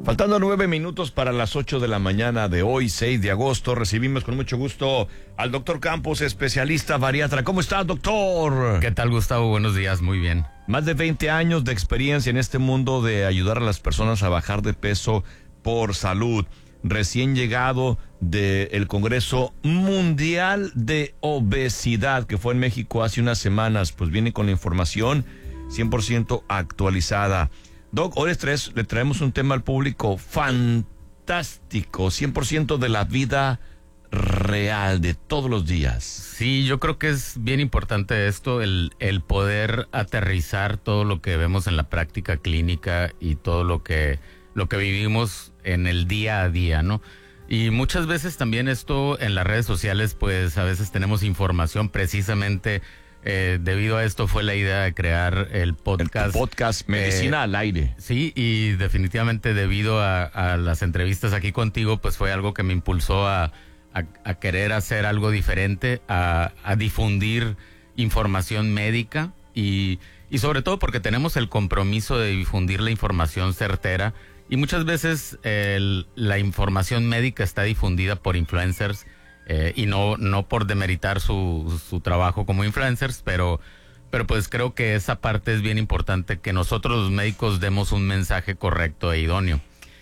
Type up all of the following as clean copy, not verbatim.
Faltando 9 minutos para las 8 de la mañana de hoy, 6 de agosto, recibimos con mucho gusto al doctor Campos, especialista bariatra. ¿Cómo está, doctor? ¿Qué tal, Gustavo? Buenos días, muy bien. Más de 20 años de experiencia en este mundo de ayudar a las personas a bajar de peso por salud. Recién llegado del Congreso Mundial de Obesidad, que fue en México hace unas semanas, pues viene con la información 100% actualizada. Doc, hoy le traemos un tema al público fantástico, 100% de la vida real, de todos los días. Sí, yo creo que es bien importante esto, el poder aterrizar todo lo que vemos en la práctica clínica y todo lo que vivimos en el día a día, ¿no? Y muchas veces también esto en las redes sociales, pues a veces tenemos información precisamente. Debido a esto fue la idea de crear el podcast. El podcast Medicina al Aire. Sí, y definitivamente debido a las entrevistas aquí contigo, pues fue algo que me impulsó a querer hacer algo diferente, a difundir información médica y sobre todo porque tenemos el compromiso de difundir la información certera y muchas veces la información médica está difundida por influencers. Y no por demeritar su trabajo como influencers, pero pues creo que esa parte es bien importante, que nosotros los médicos demos un mensaje correcto e idóneo.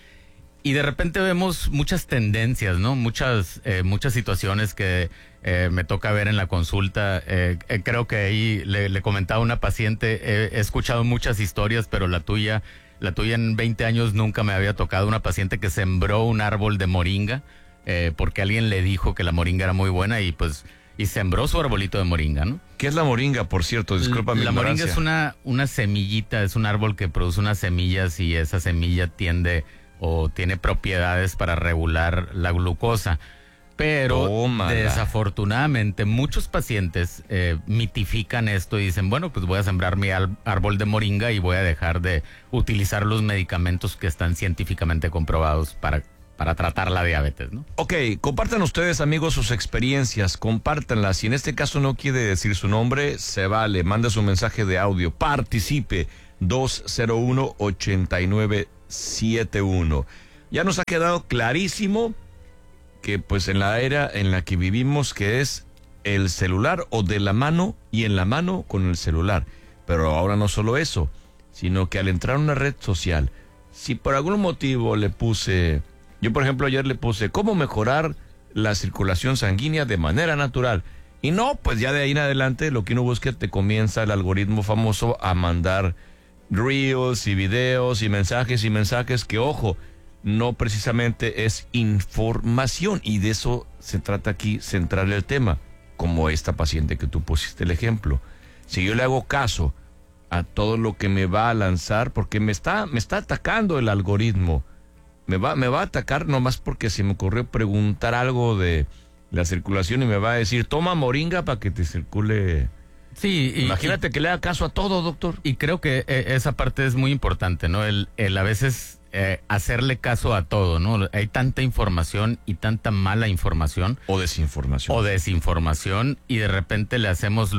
Y de repente vemos muchas tendencias, ¿no? Muchas situaciones que me toca ver en la consulta. Creo que ahí le comentaba a una paciente, he escuchado muchas historias, pero la tuya en 20 años nunca me había tocado. Una paciente que sembró un árbol de moringa, porque alguien le dijo que la moringa era muy buena y sembró su arbolito de moringa, ¿no? ¿Qué es la moringa, por cierto? Disculpa mi ignorancia. La moringa es una semillita, es un árbol que produce unas semillas y esa semilla tiene propiedades para regular la glucosa. Pero desafortunadamente muchos pacientes mitifican esto y dicen, bueno, pues voy a sembrar mi árbol de moringa y voy a dejar de utilizar los medicamentos que están científicamente comprobados para tratar la diabetes, ¿no? Ok, compartan ustedes, amigos, sus experiencias, compártanlas. Si en este caso no quiere decir su nombre, se vale, manda su mensaje de audio, participe, 201-8971. Ya nos ha quedado clarísimo que pues en la era en la que vivimos, que es el celular o de la mano y en la mano con el celular. Pero ahora no solo eso, sino que al entrar a una red social, si por algún motivo yo, por ejemplo, ayer le puse cómo mejorar la circulación sanguínea de manera natural. Y no, pues ya de ahí en adelante lo que uno busca, te comienza el algoritmo famoso a mandar reels y videos y mensajes que, ojo, no precisamente es información. Y de eso se trata aquí, centrar el tema, como esta paciente que tú pusiste el ejemplo. Si yo le hago caso a todo lo que me va a lanzar, porque me está atacando el algoritmo. Me va a atacar nomás porque se me ocurrió preguntar algo de la circulación y me va a decir, toma moringa para que te circule. Sí. Imagínate que le haga caso a todo, doctor. Y creo que esa parte es muy importante, ¿no? El a veces hacerle caso a todo, ¿no? Hay tanta información y tanta mala información. O desinformación. Y de repente le hacemos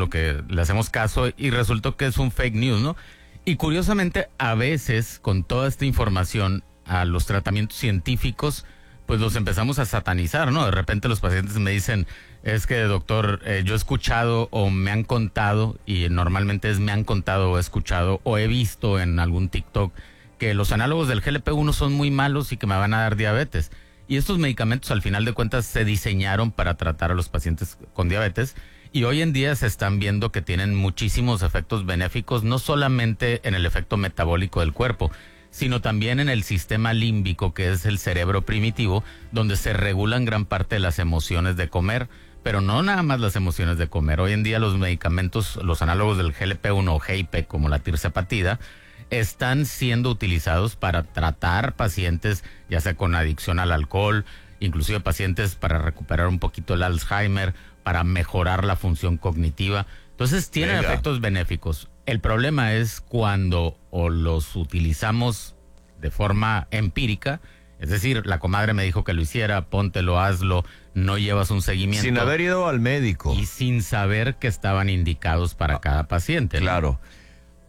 caso y resultó que es un fake news, ¿no? Y curiosamente, a veces, con toda esta información, a los tratamientos científicos, pues los empezamos a satanizar, ¿no? De repente los pacientes me dicen, es que doctor, yo he escuchado o me han contado, y normalmente es me han contado o he escuchado o he visto en algún TikTok que los análogos del GLP-1 son muy malos y que me van a dar diabetes. Y estos medicamentos al final de cuentas se diseñaron para tratar a los pacientes con diabetes y hoy en día se están viendo que tienen muchísimos efectos benéficos, no solamente en el efecto metabólico del cuerpo, sino también en el sistema límbico, que es el cerebro primitivo, donde se regulan gran parte de las emociones de comer, pero no nada más las emociones de comer. Hoy en día los medicamentos, los análogos del GLP-1 o GIP, como la tirzepatida, están siendo utilizados para tratar pacientes, ya sea con adicción al alcohol, inclusive pacientes para recuperar un poquito el Alzheimer, para mejorar la función cognitiva. Entonces tienen efectos benéficos. El problema es cuando o los utilizamos de forma empírica, es decir, la comadre me dijo que lo hiciera, póntelo, hazlo, no llevas un seguimiento. Sin haber ido al médico. Y sin saber que estaban indicados para cada paciente, ¿no? Claro.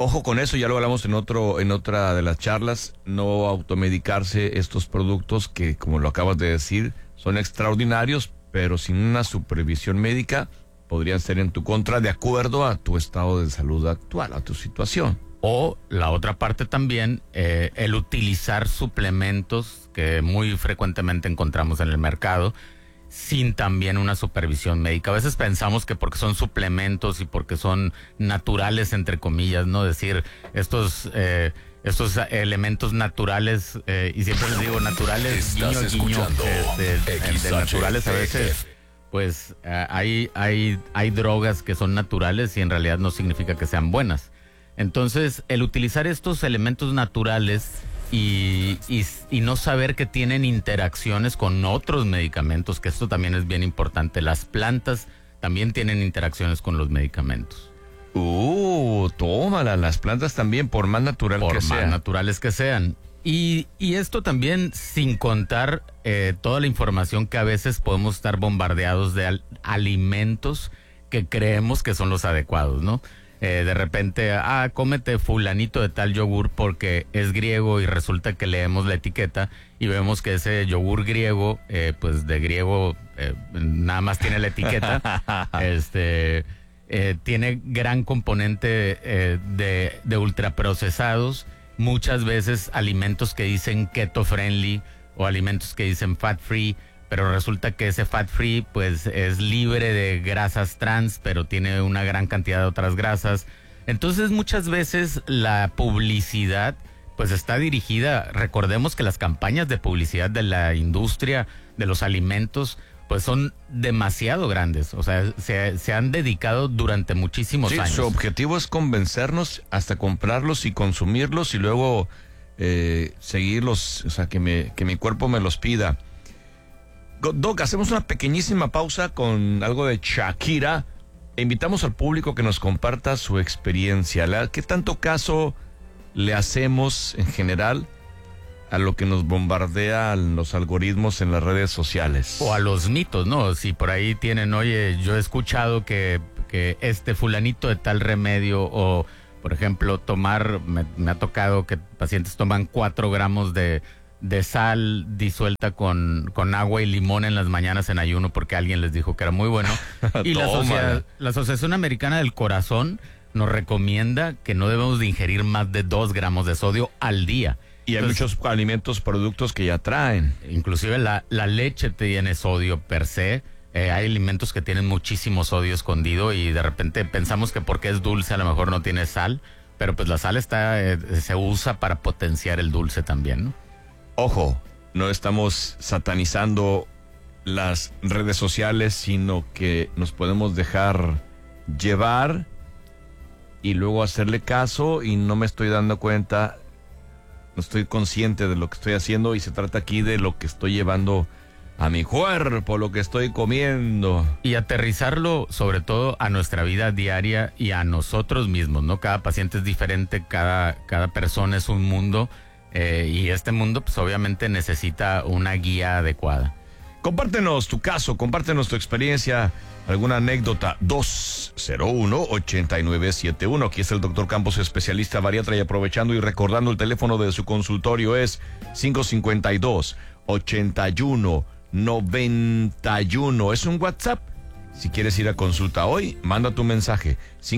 Ojo con eso, ya lo hablamos en otra de las charlas, no automedicarse estos productos que, como lo acabas de decir, son extraordinarios, pero sin una supervisión médica podrían ser en tu contra de acuerdo a tu estado de salud actual, a tu situación. O la otra parte también, el utilizar suplementos que muy frecuentemente encontramos en el mercado sin también una supervisión médica. A veces pensamos que porque son suplementos y porque son naturales, entre comillas, ¿no? Decir, estos elementos naturales, y siempre les digo naturales, guiño, de naturales a veces, pues hay drogas que son naturales y en realidad no significa que sean buenas. Entonces, el utilizar estos elementos naturales y no saber que tienen interacciones con otros medicamentos, que esto también es bien importante. Las plantas también tienen interacciones con los medicamentos. Tómala, las plantas también, por más natural que sean. Por más naturales que sean. Y esto también sin contar toda la información que a veces podemos estar bombardeados de alimentos que creemos que son los adecuados, ¿no? De repente, cómete fulanito de tal yogur porque es griego y resulta que leemos la etiqueta y vemos que ese yogur griego, pues de griego nada más tiene la etiqueta, tiene gran componente de ultraprocesados, muchas veces alimentos que dicen keto friendly o alimentos que dicen fat free, pero resulta que ese fat free pues es libre de grasas trans, pero tiene una gran cantidad de otras grasas. Entonces muchas veces la publicidad pues está dirigida, recordemos que las campañas de publicidad de la industria de los alimentos pues son demasiado grandes, o sea, se han dedicado durante muchísimos años. Su objetivo es convencernos hasta comprarlos y consumirlos y luego seguirlos, o sea, que mi cuerpo me los pida. Doc, hacemos una pequeñísima pausa con algo de Shakira e invitamos al público que nos comparta su experiencia. ¿Qué tanto caso le hacemos en general a lo que nos bombardean los algoritmos en las redes sociales? O a los mitos, ¿no? Si por ahí tienen, oye, yo he escuchado que este fulanito de tal remedio, o por ejemplo, me ha tocado que pacientes toman 4 gramos de sal disuelta con agua y limón en las mañanas en ayuno porque alguien les dijo que era muy bueno. Y la Asociación Americana del Corazón nos recomienda que no debemos de ingerir más de 2 gramos de sodio al día. Y hay muchos alimentos, productos que ya traen. Inclusive la leche tiene sodio per se. Hay alimentos que tienen muchísimo sodio escondido y de repente pensamos que porque es dulce a lo mejor no tiene sal, pero pues la sal se usa para potenciar el dulce también, ¿no? Ojo, no estamos satanizando las redes sociales, sino que nos podemos dejar llevar y luego hacerle caso y no me estoy dando cuenta, no estoy consciente de lo que estoy haciendo y se trata aquí de lo que estoy llevando a mi cuerpo, lo que estoy comiendo. Y aterrizarlo sobre todo a nuestra vida diaria y a nosotros mismos, ¿no? Cada paciente es diferente, cada persona es un mundo. Y este mundo pues obviamente necesita una guía adecuada. Compártenos tu caso, compártenos tu experiencia, alguna anécdota. 201-8971. Aquí es el Dr. Campos, especialista bariatra, y aprovechando y recordando el teléfono de su consultorio es 552-8191. Es un WhatsApp. Si quieres ir a consulta hoy, manda tu mensaje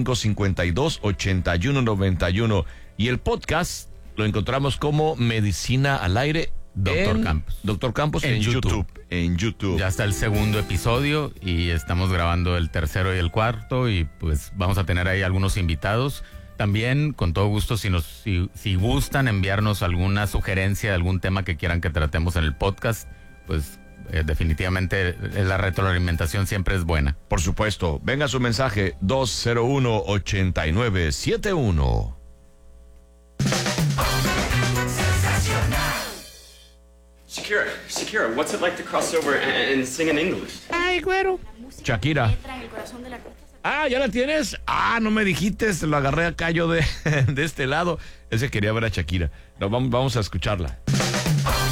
552-8191. Y el podcast lo encontramos como Medicina al Aire. Dr. Campos en YouTube. En YouTube. Ya está el segundo episodio y estamos grabando el tercero y el cuarto y pues vamos a tener ahí algunos invitados. También, con todo gusto, si gustan enviarnos alguna sugerencia de algún tema que quieran que tratemos en el podcast, pues definitivamente la retroalimentación siempre es buena. Por supuesto. Venga su mensaje 201-8971. Shakira, what's it like to cross over and sing in English? Ay, güero. Shakira. ¿Ya la tienes? No me dijiste, lo agarré acá yo de este lado. Ese quería ver a Shakira. Vamos a escucharla.